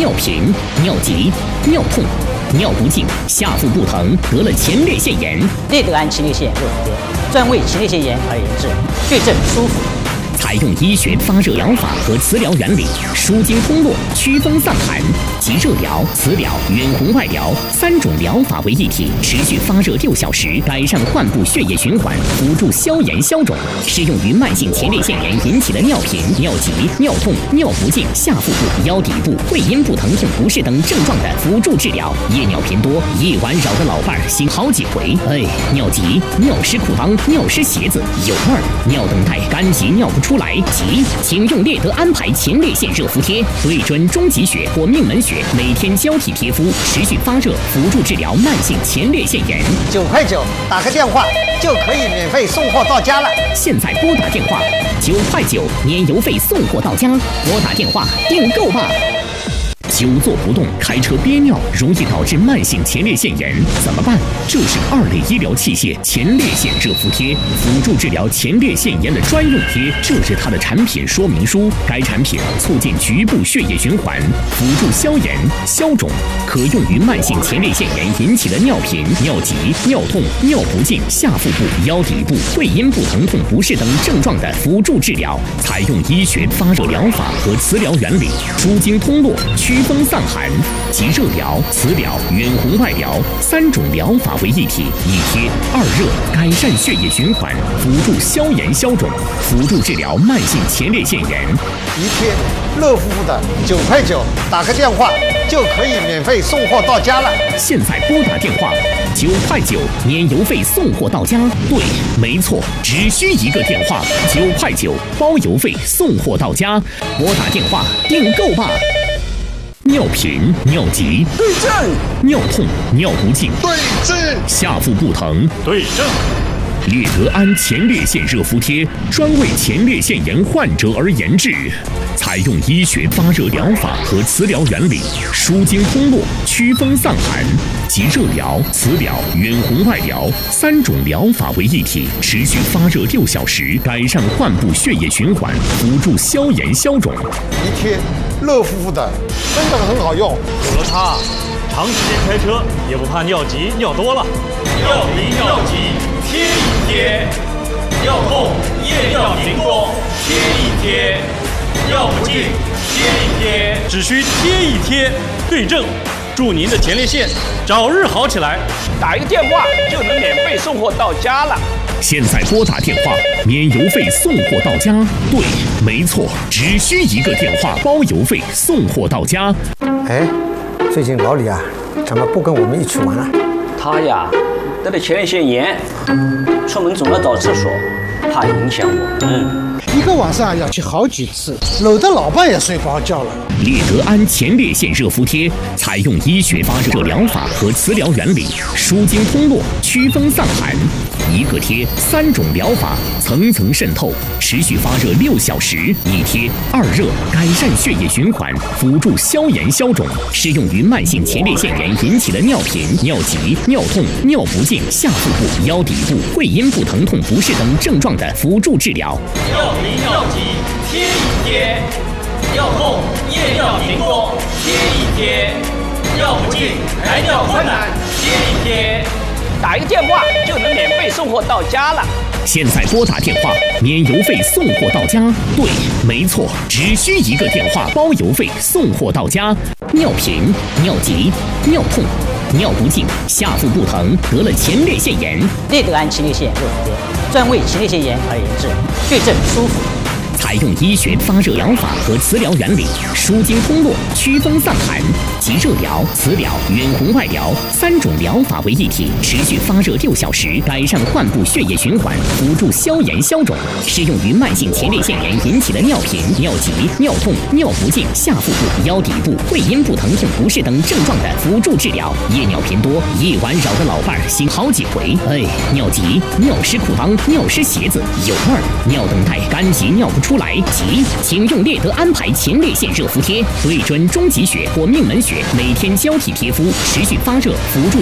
尿频、尿急、尿痛、尿不尽、下腹不疼，得了前列腺炎。 列德安前列腺热敷贴，专为前列腺炎而研制，对症舒服。 采用医学发热疗法和磁疗原理，舒筋通络、祛风散寒，集热疗、磁疗、远红外疗3种疗法为一体，持续发热6小时，改善患部血液循环，辅助消炎消肿，适用于慢性前列腺炎引起的尿频、尿急、尿痛、尿不尽、下腹部、腰底部、会阴部疼痛不适等症状的辅助治疗。夜尿频多，夜晚扰得老伴儿醒好几回。尿急、尿湿裤裆、尿湿鞋子，有味儿，尿等待干急尿不出来，急，请用列德安排前列腺热敷贴，对准中极穴或命门穴，每天交替贴敷，持续发热，辅助治疗慢性前列腺炎。 9块9，打个电话就可以免费送货到家了。 现在拨打电话9块9，年邮费送货到家。拨打电话订购吧。久坐不动，开车憋尿，容易导致慢性前列腺炎，怎么办？这是2类医疗器械前列腺热敷贴，辅助治疗前列腺炎的专用贴。这是它的产品说明书。该产品促进局部血液循环，辅助消炎消肿，可用于慢性前列腺炎引起的尿频、尿急、尿痛、尿不尽、下腹部、腰底部、会阴部疼痛不适等症状的辅助治疗。采用医学发热疗法和磁疗原理，舒筋通络、祛风散寒，集热疗、磁疗、远红外疗3种疗法为一体，一贴2热，改善血液循环，辅助消炎消肿，辅助治疗慢性前列腺炎。 一贴热乎乎的9块9，打个电话就可以免费送货到家了。 现在拨打电话9块9，年邮费送货到家。对，没错，只需一个电话，9块9，包邮费送货到家。拨打电话订购吧。尿频、尿急对症， 尿痛、尿不尽对症， 下腹不疼对症。 列德安前列腺热敷贴专为前列腺炎患者而研制，采用医学发热疗法和磁疗原理，舒筋通络、祛风散寒，集热疗、磁疗、远红外疗3种疗法为一体，持续发热6小时，改善患部血液循环，辅助消炎消肿。 一贴热乎乎的，真的很好用。 有了它，长时间开车也不怕尿急尿多了。 尿频尿急贴一贴，尿痛夜尿频多贴一贴，尿不尽贴一贴， 只需贴一贴，对症，祝您的前列腺早日好起来。 打一个电话就能免费送货到家了。 现在拨打电话，免邮费送货到家。对，没错，只需一个电话，包邮费送货到家。 最近老李啊，怎么不跟我们一起玩了？ 他呀，得了前列腺炎，出门总要找厕所，怕影响我们。 一个晚上要去好几次，搂得老伴也睡不着觉了。 列德安前列腺热敷贴采用医学发热疗法和磁疗原理，舒筋通络、祛风散寒，一个贴3种疗法层层渗透，持续发热6小时，一贴2热，改善血液循环，辅助消炎消肿，适用于慢性前列腺炎引起的尿频、尿急、尿痛、尿不尽、下腹部、腰底部、会阴部疼痛不适等症状的辅助治疗。 尿频尿急贴一贴，尿痛夜尿频多贴一贴，尿不尽排尿困难贴一贴， 打一个电话就能免费送货到家了。 现在拨打电话，免邮费送货到家。对，没错，只需一个电话，包邮费送货到家。尿频、尿急、尿痛、尿不尽、下腹不疼，得了前列腺炎。 列德安前列腺热敷贴，专为前列腺炎而研制，对症舒服。 采用医学发热疗法和磁疗原理，舒筋通络、祛风散寒，集热疗、磁疗、远红外疗3种疗法为一体，持续发热6小时，改善患部血液循环，辅助消炎消肿，适用于慢性前列腺炎引起的尿频、尿急、尿痛、尿不尽、下腹部、腰底部、会阴部疼痛不适等症状的辅助治疗。夜尿频多，夜晚扰得老伴儿醒好几回。尿急、尿湿裤裆、尿湿鞋子，有味儿，尿等待干急尿不出来，急，请用列德安排前列腺热敷贴，对准中极穴或命门穴，每天交替贴敷，持续发热，辅助